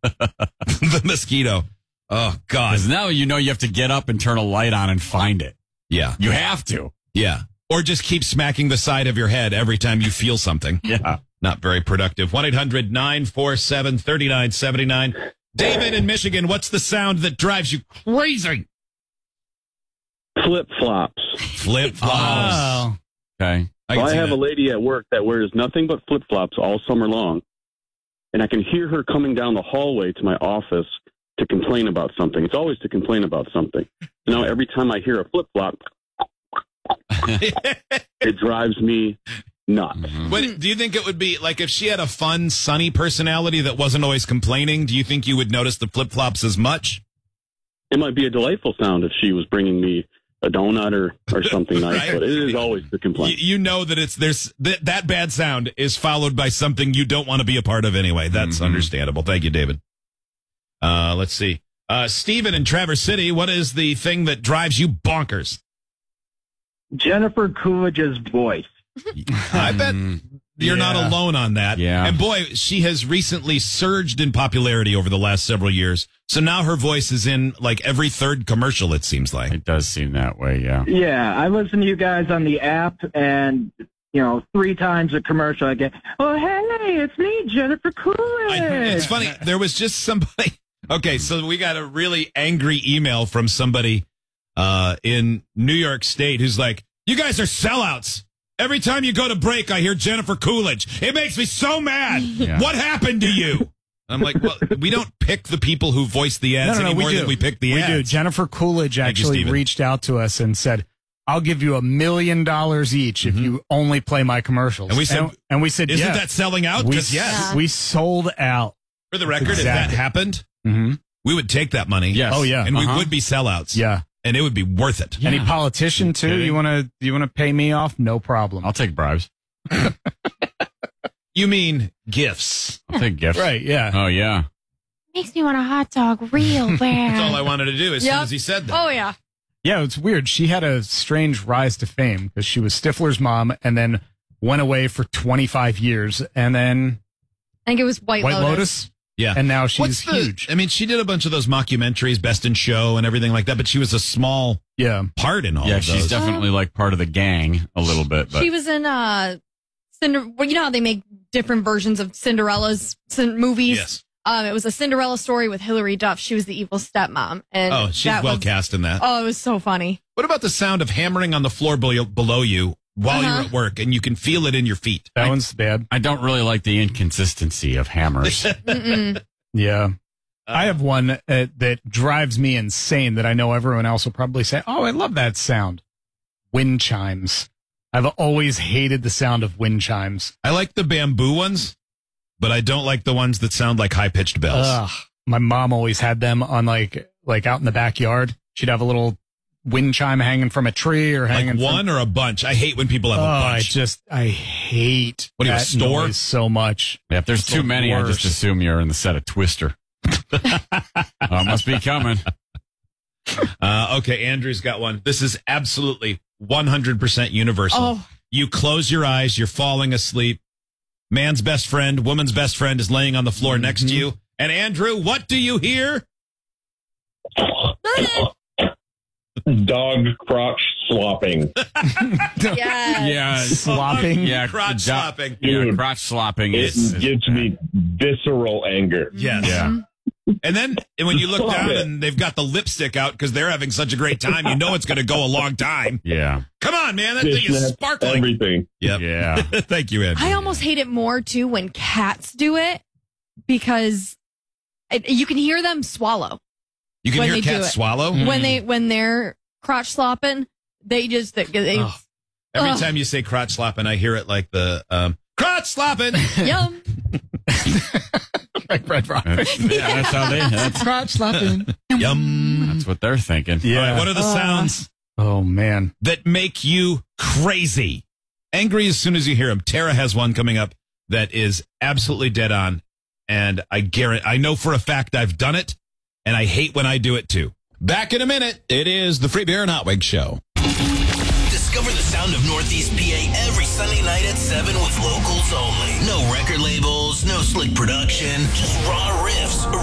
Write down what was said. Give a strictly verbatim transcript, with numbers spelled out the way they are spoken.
the mosquito. Oh, God. Because now you know you have to get up and turn a light on and find it. Yeah. You have to. Yeah. Or just keep smacking the side of your head every time you feel something. Yeah. Not very productive. one eight hundred nine four seven three nine seven nine. David in Michigan, what's the sound that drives you crazy? Flip-flops. Flip-flops. Oh. Okay. I, So can I see have that. a lady at work that wears nothing but flip-flops all summer long. And I can hear her coming down the hallway to my office to complain about something. It's always to complain about something. Now, every time I hear a flip-flop, it drives me nuts. What, do you think it would be like if she had a fun, sunny personality that wasn't always complaining? Do you think you would notice the flip-flops as much? It might be a delightful sound if she was bringing me a donut or, or something nice, Right. but it is always the You, complaint. you know that it's there's that that bad sound is followed by something you don't want to be a part of anyway. That's Mhm. understandable. Thank you, David. Uh, let's see. Uh, Stephen in Traverse City, what is the thing that drives you bonkers? Jennifer Coolidge's voice. I bet Mm, you're not yeah. alone on that. Yeah. And boy, she has recently surged in popularity over the last several years. So now her voice is in like every third commercial, it seems like. It does seem that way, yeah. Yeah, I listen to you guys on the app, and you know, three times a commercial I get. Oh, hey, it's me, Jennifer Coolidge. I, it's funny. There was just somebody. Okay, so we got a really angry email from somebody uh, in New York State who's like, "You guys are sellouts. Every time you go to break, I hear Jennifer Coolidge. It makes me so mad. Yeah. What happened to you?" I'm like, well, we don't pick the people who voice the ads No, no, no, any we more do. than we pick the we ads. do. Jennifer Coolidge Thank you, actually Stephen. reached out to us and said, "I'll give you a million dollars each if you only play my commercials." And we said- and, and we said, Isn't yeah. that selling out? We, Because yes, we sold out. for the record, if Exactly. that happened, Mm-hmm. we would take that money. Yes. Oh, yeah. and we Uh-huh. would be sellouts. Yeah. and it would be worth it. Any politician too? kidding? You want to? You want to pay me off? No problem. I'll take bribes. You mean gifts? I'll take gifts. Right? Yeah. Oh, yeah. Makes me want a hot dog real That's all bad. I wanted to do as soon Yep. as he said that. Oh, yeah. Yeah, it's weird. She had a strange rise to fame because she was Stifler's mom and then went away for twenty-five years and then I think it was White, White Lotus. Lotus. Yeah. And now she's What's the- huge. I mean, she did a bunch of those mockumentaries, Best in Show and everything like that, but she was a small Yeah. part in all Yeah, of those. she's definitely like part of the gang a little bit. But She was in uh, Cinder. Well, you know how they make different versions of Cinderella's cin- movies. Yes. Um, it was a Cinderella story with Hilary Duff. She was the evil stepmom, and Oh, she's that well was- cast in that. Oh, it was so funny. What about the sound of hammering on the floor below, below you while Uh-huh. you're at work and you can feel it in your feet? That one's bad. I don't really like the inconsistency of hammers. Mm-mm. Yeah. Uh, I have one uh, that drives me insane that I know everyone else will probably say, "Oh, I love that sound." Wind chimes. I've always hated the sound of wind chimes. I like the bamboo ones, but I don't like the ones that sound like high pitched bells. Ugh. My mom always had them on like like out in the backyard. She'd have a little wind chime hanging from a tree or like hanging one from, or a bunch. I hate when people have Oh, a I bunch. just I hate What are you, a that store? noise so much. Yeah, if there's It's too the many, I just worst. assume you're in the set of Twister. Oh, it must be coming. Uh, okay, Andrew's got one. This is absolutely one hundred percent universal. Oh. You close your eyes, you're falling asleep. Man's best friend, woman's best friend is laying on the floor next Mm-hmm. to you. And Andrew, what do you hear? Dog crotch slopping. Yes. Yeah. Slopping. Yeah. Crotch do- slopping. Yeah, Dude, crotch slopping It is. is gives me visceral anger. Yes. Yeah. And then and when you look Stop down it. and they've got the lipstick out because they're having such a great time, you know it's going to go a long time. Yeah. Come on, man. That thing is Fishnet, sparkling. Everything. Yep. Yeah. Thank you, Andrew. I almost hate it more too when cats do it because it, you can hear them swallow You can when hear they do cats it. swallow. when they when they're crotch slopping. They just they, they Oh. Every Ugh. time you say crotch slopping, I hear it like the um, crotch slopping. yum. Like Red Rock. That's, yeah, that's how they. That's, Crotch slapping. Yum. that's what they're thinking. Yeah. All right, what are the Uh. sounds Oh man. that make you crazy? Angry as soon as you hear them. Tara has one coming up that is absolutely dead on. And I guarantee, I know for a fact I've done it, and I hate when I do it too. Back in a minute. It is the Free Beer and Hot Wig Show. Discover the sound of Northeast P A every Sunday night at seven with locals only. No record labels, no slick production, just raw riffs.